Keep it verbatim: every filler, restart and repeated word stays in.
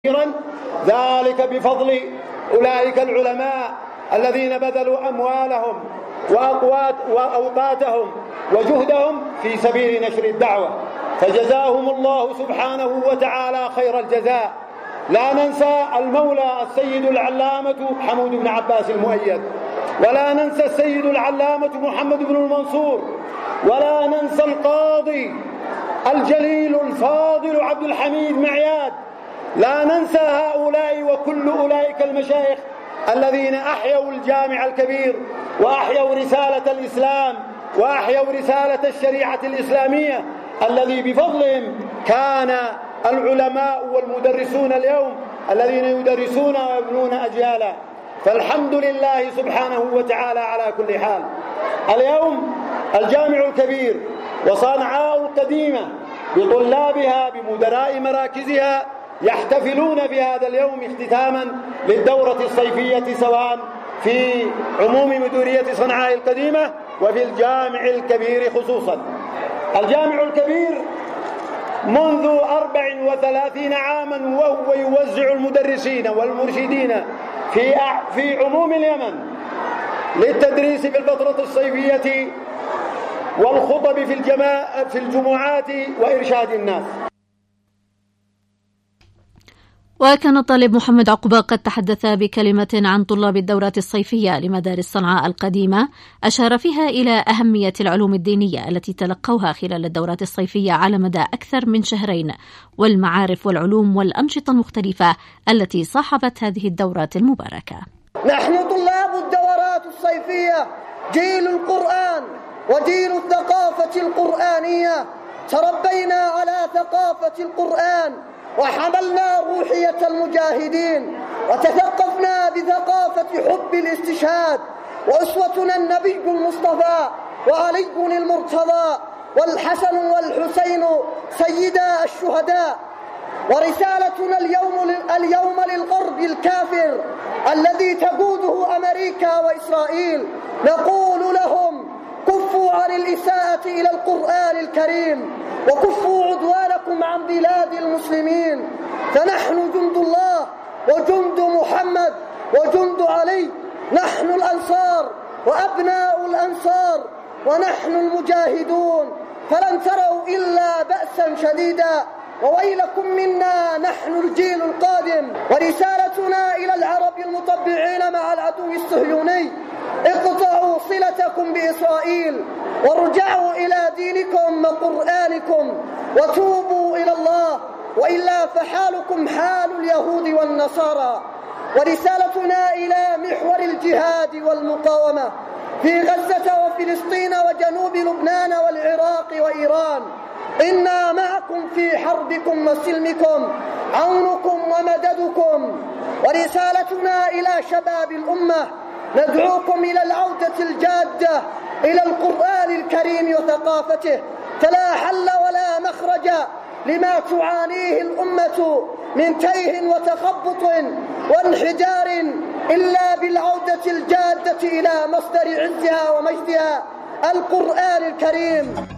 ذلك بفضل أولئك العلماء الذين بذلوا أموالهم وأوقاتهم وجهدهم في سبيل نشر الدعوة، فجزاهم الله سبحانه وتعالى خير الجزاء. لا ننسى المولى السيد العلامة حمود بن عباس المؤيد، ولا ننسى السيد العلامة محمد بن المنصور، ولا ننسى القاضي الجليل الفاضل عبد الحميد معياد. لا ننسى هؤلاء وكل أولئك المشايخ الذين أحيوا الجامع الكبير وأحيوا رسالة الإسلام وأحيوا رسالة الشريعة الإسلامية، الذي بفضلهم كان العلماء والمدرسون اليوم الذين يدرسون ويبنون أجيالا. فالحمد لله سبحانه وتعالى على كل حال. اليوم الجامع الكبير وصنعاء القديمة بطلابها بمدراء مراكزها يحتفلون في هذا اليوم اختتاما للدورة الصيفية، سواء في عموم مديرية صنعاء القديمة وفي الجامع الكبير خصوصا. الجامع الكبير منذ أربع وثلاثين عاما وهو يوزع المدرسين والمرشدين في في عموم اليمن للتدريس في الفترة الصيفية والخطب في الجماعة في الجمعات وإرشاد الناس. وكان الطالب محمد عقبة قد تحدث بكلمة عن طلاب الدورة الصيفية لمدارس صنعاء القديمة، أشار فيها إلى أهمية العلوم الدينية التي تلقوها خلال الدورات الصيفية على مدى أكثر من شهرين، والمعارف والعلوم والأنشطة المختلفة التي صاحبت هذه الدورات المباركة. نحن طلاب الدورات الصيفية جيل القرآن وجيل الثقافة القرآنية، تربينا على ثقافة القرآن وحملنا روحية المجاهدين وتثقفنا بثقافة حب الاستشهاد، وأسوتنا النبي المصطفى وعلي المرتضى والحسن والحسين سيدا الشهداء. ورسالتنا اليوم اليوم للغرب الكافر الذي تقوده أمريكا وإسرائيل، نقول لهم كفوا عن الإساءة إلى القرآن الكريم وكفوا عدوانكم عن بلاد المسلمين، فنحن جند الله وجند محمد وجند علي، نحن الأنصار وأبناء الأنصار ونحن المجاهدون، فلن تروا إلا بأسا شديدا، وويلكم منا نحن الجيل القادم. ورسالتنا إلى العرب المطبعين مع العدو الصهيوني، اقطعوا صلتكم بإسرائيل وارجعوا إلى دينكم وقرآنكم وتوبوا إلى الله، وإلا فحالكم حال اليهود والنصارى. ورسالتنا إلى محور الجهاد والمقاومة في غزة وفلسطين وجنوب لبنان والعراق وإيران، إنا معكم في حربكم وسلمكم، عونكم ومددكم. ورسالتنا إلى شباب الأمة، ندعوكم إلى العودة الجادة إلى القرآن الكريم وثقافته، فلا حل ولا مخرج لما تعانيه الأمة من تيه وتخبط وانحدار إلا بالعودة الجادة إلى مصدر عزها ومجدها، القرآن الكريم.